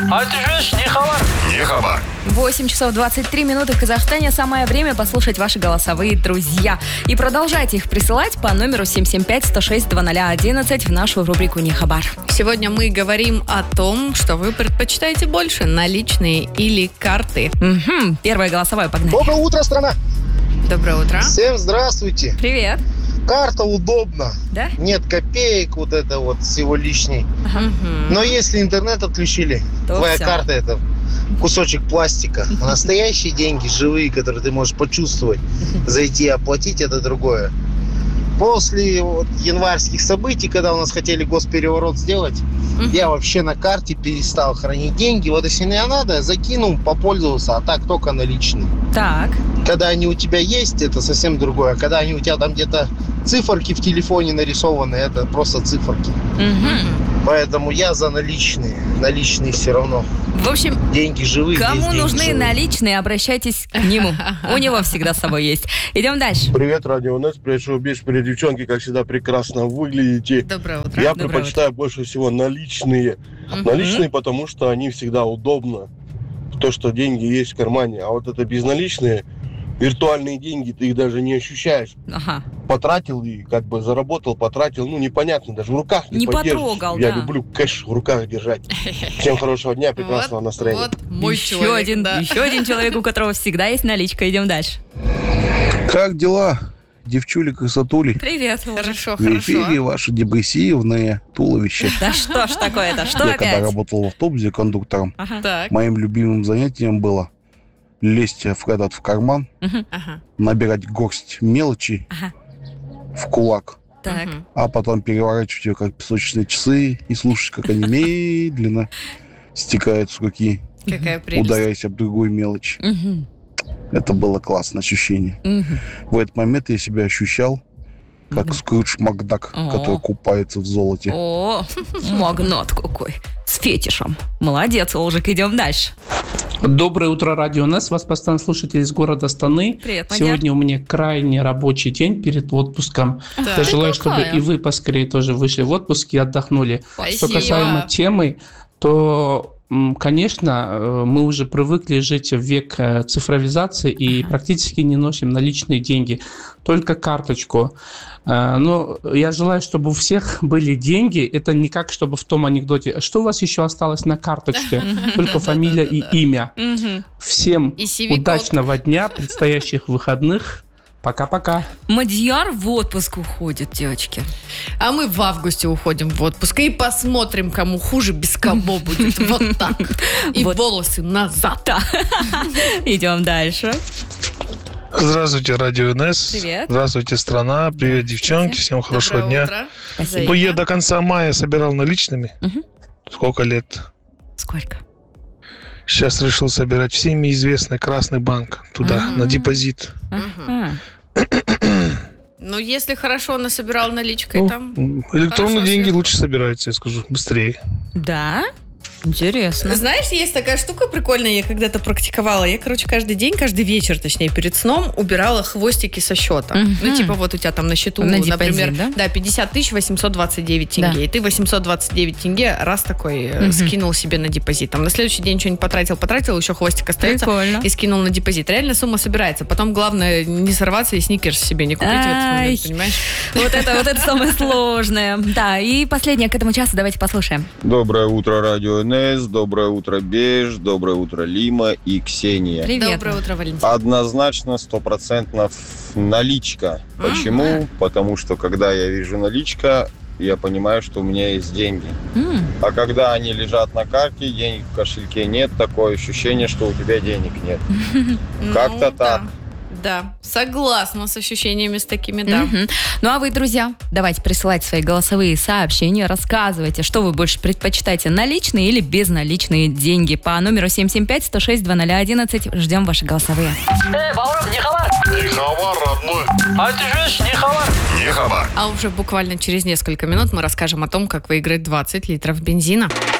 А ты же не хабар. Не хабар. 8 часов 23 минуты в Казахстане. Самое время послушать ваши голосовые, друзья. И продолжайте их присылать по номеру 775-106-0011 в нашу рубрику «Не хабар». Сегодня мы говорим о том, что вы предпочитаете больше, наличные или карты. Угу. Первое голосовое, погнали. Доброе утро, страна! Доброе утро. Всем здравствуйте! Привет. Карта удобна. Да? Нет копеек вот это вот всего лишней. Ага. Но если интернет отключили, То твоя всё. карта это кусочек пластика. Настоящие деньги, живые, которые ты можешь почувствовать, зайти и оплатить, это другое. После вот январских событий, когда у нас хотели госпереворот сделать, я вообще на карте перестал хранить деньги. Вот если мне надо, закинул, попользовался, а так только наличные. Так. Когда они у тебя есть, это совсем другое. Когда они у тебя там где-то циферки в телефоне нарисованы, это просто циферки. Угу. Поэтому я за наличные. Наличные все равно. В общем, Деньги живые. кому есть деньги нужны живые. наличные, обращайтесь к нему. У него всегда с собой есть. Идем дальше. Привет, Радио НЕС. Привет, шоу-биш. Привет, девчонки. Как всегда, прекрасно выглядите. Доброе утро. Я Доброе предпочитаю больше всего наличные. Наличные, потому что они всегда удобно. То, что деньги есть в кармане. А вот это безналичные, виртуальные деньги, ты их даже не ощущаешь. Ага. Потратил и как бы заработал, потратил. Ну, непонятно, даже в руках не подержишь. потрогал, Я да. люблю кэш в руках держать. Всем хорошего дня, прекрасного настроения. Вот мой еще человек, еще один человек, у которого всегда есть наличка. Идем дальше. Как дела, девчули красотули? Привет. Хорошо, В эфире хорошо. ваше депрессивное туловище. Да что ж такое-то? Что Я когда опять? работал в автобусе кондуктором, Ага. Так. моим любимым занятием было лезть в карман, Ага. набирать горсть мелочи Ага. в кулак, Так. Мгм. а потом переворачивать ее как песочные часы и слушать, как они медленно стекают с руки, Какая прелесть. ударяясь об другую мелочь. Мгм. Это было классное ощущение. Мгм. В этот момент я себя ощущал как Скрудж Макдак, О. который купается в золоте. О, магнат какой. С фетишем. Молодец, Олжик, идем дальше. Доброе утро, Радио НЕС. Вас постоянно слушатель из города Астаны. Привет, Мадяр. Сегодня у меня крайне рабочий день перед отпуском. Так. Я желаю, какая? чтобы и вы поскорее тоже вышли в отпуск и отдохнули. Что Спасибо. касаемо темы, то, конечно, мы уже привыкли жить в век цифровизации и практически не носим наличные деньги, только карточку. Но я желаю, чтобы у всех были деньги. Это не как, чтобы в том анекдоте. Что у вас еще осталось на карточке? Только фамилия и имя. Мгм. Всем И CV-код. удачного дня, предстоящих выходных. Пока-пока. Мадьяр в отпуск уходит, девочки. А мы в августе уходим в отпуск и посмотрим, кому хуже без кого будет. Вот так. И Вот. волосы назад. Идем дальше. Здравствуйте, Радио НЕС. Привет. Здравствуйте, страна. Привет, девчонки. Всем хорошего Доброе дня. утро. Ну, я до конца мая собирал наличными. Мгм. Сколько лет? Сколько? Сейчас решил собирать всеми известный Красный банк туда, на депозит. Ага. Ну, если хорошо насобирал наличкой, там... Электронные Хорошо, деньги Свет. лучше собираются, я скажу, быстрее. Да? Интересно. Знаешь, есть такая штука прикольная, я когда-то практиковала. Я, каждый день, каждый вечер, точнее, перед сном убирала хвостики со счета. Мгм. Ну, типа, вот у тебя там на счету, На депозит, например, да? 50 829 тенге. Да. И ты 829 тенге раз такой Мгм. скинул себе на депозит. Там на следующий день что-нибудь потратил, еще хвостик остается. Прикольно. И скинул на депозит. Реально сумма собирается. Потом главное не сорваться и сникерс себе не купить в этот Ай. момент, понимаешь? Вот это самое сложное. Да, и последнее к этому часу давайте послушаем. Доброе утро, Радио НЕС. Доброе утро, Беж. Доброе утро, Лима и Ксения. Привет. Доброе утро, Валентин. Однозначно, 100% наличка. Почему? Потому что, когда я вижу наличка, я понимаю, что у меня есть деньги. М. А когда они лежат на карте, денег в кошельке нет, такое ощущение, что у тебя денег нет. Как-то Ну, так. Да, согласна с ощущениями с такими, да. Мгм. Ну а вы, друзья, давайте присылать свои голосовые сообщения, рассказывайте, что вы больше предпочитаете, наличные или безналичные деньги. По номеру 775-106-0011 ждем ваши голосовые. Баура, не хабар. Не хабар, родной. А ты же не хабар. Не хабар. А уже буквально через несколько минут мы расскажем о том, как выиграть 20 литров бензина.